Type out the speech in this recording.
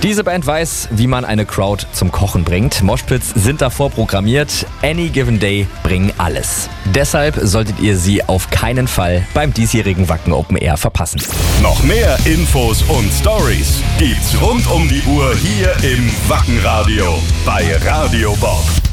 Diese Band weiß, wie man eine Crowd zum Kochen bringt. Moshpits sind davor programmiert. Any Given Day bringen alles. Deshalb solltet ihr sie auf keinen Fall beim diesjährigen Wacken Open Air verpassen. Noch mehr Infos und Stories gibt's rund um die Uhr hier im Wackenradio bei Radio Bob.